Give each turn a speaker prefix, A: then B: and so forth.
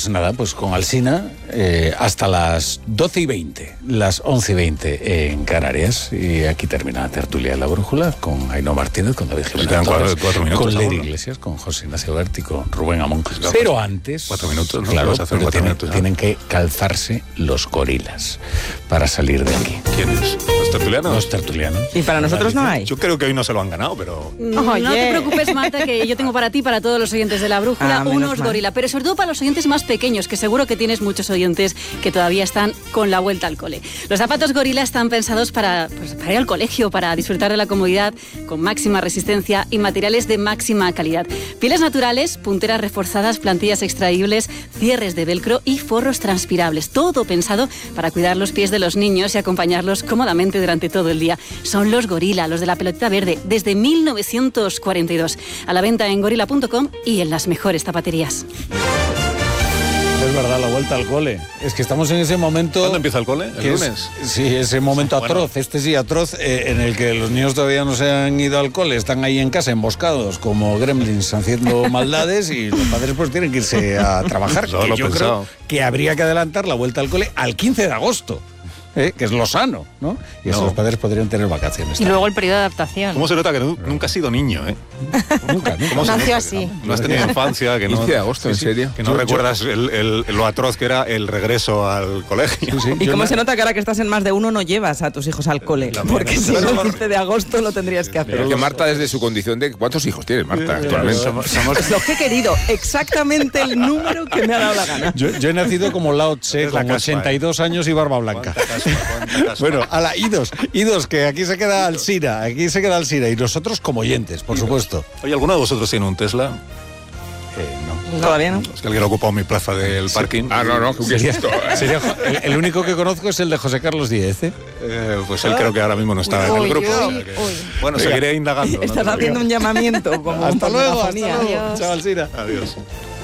A: Pues nada, pues con Alsina hasta las 12:20, las 11:20 en Canarias. Y aquí termina la tertulia de La Brújula con Ainhoa Martínez, con David Jiménez Torres, con Lady Iglesias, con José Ignacio Berti, con Rubén Amón. Pero antes...
B: 4 minutos, ¿no?
A: Claro,
B: Hacer
A: pero tienen que
B: ¿no?
A: calzarse los gorilas para salir de aquí.
B: ¿Quiénes? ¿Los tertulianos?
A: Los tertulianos.
C: Y para nosotros no hay.
B: Yo creo que hoy no se lo han ganado, pero...
D: No te preocupes, Marta, que yo tengo para ti, para todos los oyentes de La Brújula, unos gorila. Pero sobre todo para los oyentes más pequeños, que seguro que tienes muchos oyentes que todavía están con la vuelta al cole. Los zapatos gorila están pensados para ir al colegio, para disfrutar de la comodidad, con máxima resistencia y materiales de máxima calidad. Pieles naturales, punteras reforzadas, plantillas extraíbles, cierres de velcro y forros transpirables. Todo pensado para cuidar los pies de los niños y acompañarlos cómodamente durante todo el día. Son los gorila, los de la pelotita verde, desde 1942. A la venta en gorila.com y en las mejores zapaterías.
A: Es verdad, la vuelta al cole. Es que estamos en ese momento...
B: ¿Cuándo empieza el cole? ¿El lunes?
A: Sí, ese momento atroz, atroz, en el que los niños todavía no se han ido al cole, están ahí en casa emboscados como gremlins haciendo maldades y los padres pues tienen que irse a trabajar. Yo creo que habría que adelantar la vuelta al cole al 15 de agosto. Que es lo sano, ¿no? Y eso los padres podrían tener vacaciones.
C: Y luego el periodo de adaptación.
B: ¿Cómo se nota que nunca has sido niño,
A: Nunca.
C: Nació así.
B: No has tenido infancia, que no...
E: 15 de agosto, ¿en serio?
B: Que no recuerdas lo atroz que era el regreso al colegio.
C: Sí. ¿Y cómo se nota que ahora que estás en más de uno no llevas a tus hijos al cole? Porque si no, el 15 de agosto lo tendrías que hacer.
E: Pero que Marta, desde su condición de... ¿Cuántos hijos tienes, Marta, actualmente?
C: Es lo que he querido, exactamente el número que me ha dado la gana.
A: Yo he nacido como Lao Tse, con 82 años y barba blanca. Bueno, idos, que aquí se queda Alsina, y nosotros como oyentes, por supuesto.
B: Oye, ¿alguno de vosotros tiene un Tesla?
A: No.
C: Todavía no.
B: Es que alguien ha ocupado mi plaza del parking.
E: No,
A: sería el único que conozco es el de José Carlos Díez,
B: pues él creo que ahora mismo no está en el grupo. Bueno, seguiré indagando.
C: Estás haciendo un llamamiento como
A: hasta luego,
C: Chao,
A: Alsina.
B: Adiós.